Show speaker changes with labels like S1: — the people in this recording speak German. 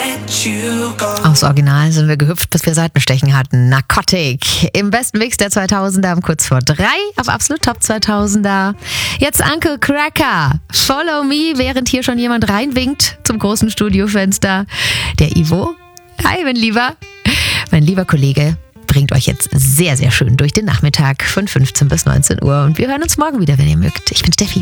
S1: Aufs Original sind wir gehüpft, bis wir Seitenstechen hatten. Narcotic im besten Mix der 2000er um kurz vor 3 auf Absolut Top 2000er. Jetzt Uncle Cracker, Follow Me, während hier schon jemand reinwinkt zum großen Studiofenster. Der Ivo, hi mein lieber Kollege, bringt euch jetzt sehr, sehr schön durch den Nachmittag von 15 bis 19 Uhr. Und wir hören uns morgen wieder, wenn ihr mögt. Ich bin Steffi.